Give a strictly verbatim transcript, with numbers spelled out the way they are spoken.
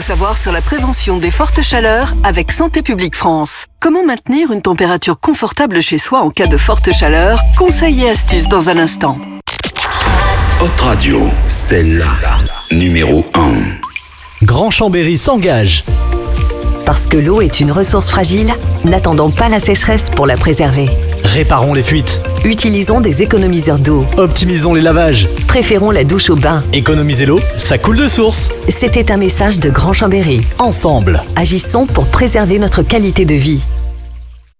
savoir sur la prévention des fortes chaleurs avec Santé publique France. Comment maintenir une température confortable chez soi en cas de forte chaleur? Conseils et astuces dans un instant. Hot Radio, celle-là, numéro un. Grand Chambéry s'engage. Parce que l'eau est une ressource fragile, n'attendons pas la sécheresse pour la préserver. Réparons les fuites. Utilisons des économiseurs d'eau. Optimisons les lavages. Préférons la douche au bain. Économiser l'eau, ça coule de source. C'était un message de Grand Chambéry. Ensemble, agissons pour préserver notre qualité de vie.